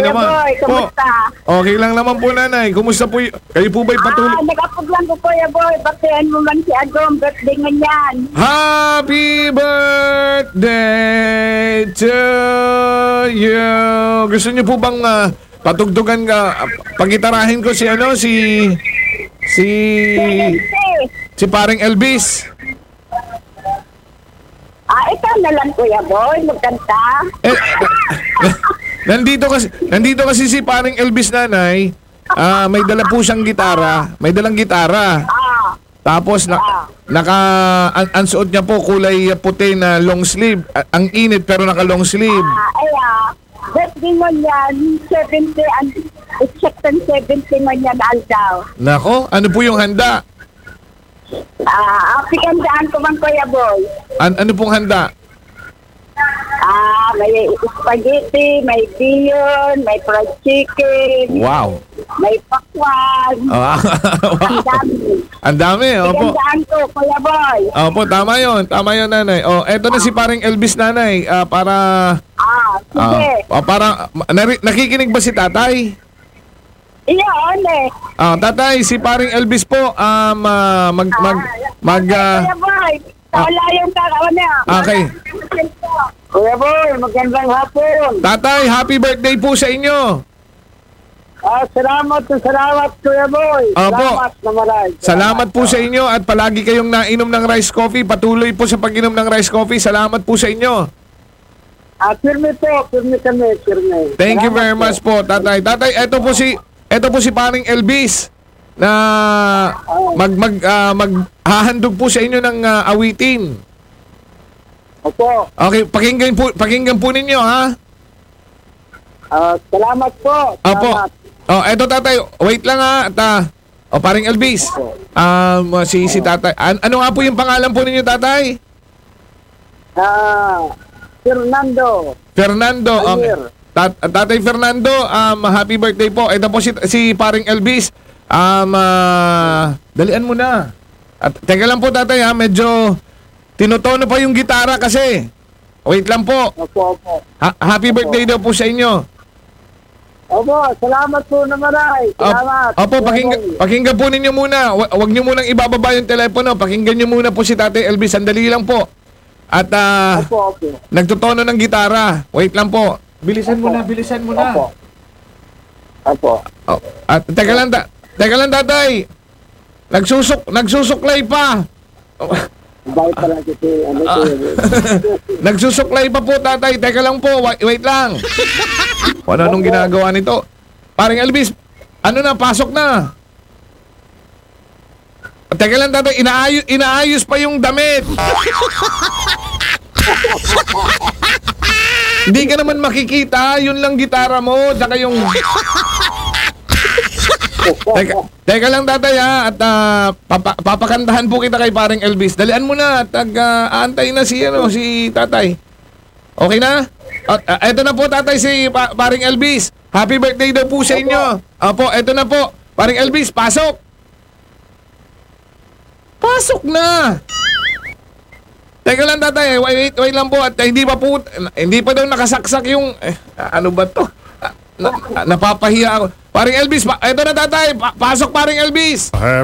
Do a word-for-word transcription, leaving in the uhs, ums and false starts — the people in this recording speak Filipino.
Kuya naman. Boy, kumusta? Po, okay lang naman po, nanay. Kumusta po? y- Kayo po ba'y patuloy? Ah, nag-apog lang ko, Kuya Boy. Batian mo man si Agong, birthday nga yan. Happy birthday to you. Gusto niyo po bang ah, patugtugan ka, ah, pagitarahin ko si ano, si si Siyempre. si paring Elvis. Ah, ikaw na lang, Kuya Boy, magkanta. Eh, nandito kasi nandito kasi si paring Elvis, nanay. Ah, may dala po siyang gitara, may dalang gitara. Ah, Tapos na, naka ang, ang suot niya po kulay puti na long sleeve. A- Ang init pero naka long sleeve. ah, ay, ah, birthday mo yan, seventy, and exact and seventy mo yan, Aldaw. Nako, ano po yung handa? Ah, pikandaan ko man, Kuya Boy. An ano pong handa? Ah, may spaghetti, may bihon, may fried chicken, Wow. may pakwan. Ah, Ang dami. ang dami, opo. Pikandaan ko, Kuya Boy. Opo, tama yon, tama yon, nanay. Oh, eto na si paring Elvis, nanay. Ah, para Ah, ah, sige. ah, para ma- nari- nakikinig ba si tatay? Iyon eh. Ah, tatay, si paring Elvis po um ah, mag mag mag ah, Kuya Boy, wala yung tao niya. Okay. Kuya Boy, magandang hapon. tatay, happy birthday po sa inyo. Ah, salamat, salamat, Kuya Boy. Opo. Salamat na maray. Salamat po sa inyo at palagi kayong nainom ng rice coffee. Patuloy po sa pag-inom ng rice coffee. Salamat po sa inyo. Ah, firme po, firme kami, firme. Thank you Salamat very much po, tatay. Tatay, eto po si eto po si paring Elvis na mag mag ah, maghahandog po sa inyo ng ah, awitin. Opo. Okay, pakinggan po pakinggan po ninyo, ha. Ah, salamat po. Opo. Salamat. Oh, eto tatay, wait lang ha. At ah, oh, paring Elvis. Um si si tatay. An- ano nga po yung pangalan po ninyo, tatay? Ah, Fernando. Fernando. Okay. Javier. Tat- Tatay Fernando, um, happy birthday po. Ito po si, si paring Elvis. Um, ah, dalian mo na. At teka lang po, tatay, ha, medyo tinutono pa yung gitara kasi. Wait lang po. Opo, opo. Ha- happy birthday daw po sa inyo. Opo, salamat po na maray. Op- Salamat. Opo, Kuya pakinggan, Boy. pakinggan po ninyo muna. Wa- Huwag nyo munang ibababa yung telepono. Pakinggan nyo muna po si tatay Elvis. Sandali lang po. At ah, Opo, opo. nagtutono ng gitara. Wait lang po. Bilisan mo na, bilisan mo na. Opo. Opo. Oh, at teka lang, ta- teka lang, tatay. Nagsusuk, nagsusuklay pa. Oh, Bye pala kasi, ano Ah. po. nagsusuklay pa po, tatay. Teka lang po, wait, wait lang. Ano nung ginagawa nito? Paring Elvis, ano na, pasok na. Teka lang, tatay, inaayos, inaayos pa yung damit. Hindi ka naman makikita, yun lang gitara mo, tsaka yung... Teka, teka lang, tatay, ha, at ah, papa, papakantahan po kita kay paring Elvis. Dalian mo na at nag-aantay na si, ano, si tatay. Okay na? At, ah, eto na po, tatay, si pa- paring Elvis. Happy birthday daw po sa inyo. Opo, eto na po. Paring Elvis, pasok. Pasok na. Teka lang, tatay, wait, wait, wait lang po. At ah, hindi pa po, hindi pa daw nakasaksak yung, eh, ano ba to? Ah, na, ah, napapahiya ako. Paring Elvis, pa, eto na, tatay, pa- pasok, paring Elvis.